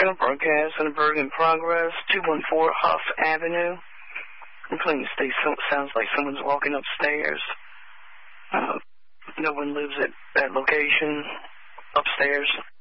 Broadcast, Sonnenberg in progress, 214 Huff Avenue. Complaint state sounds like someone's walking upstairs. No one lives at that location upstairs.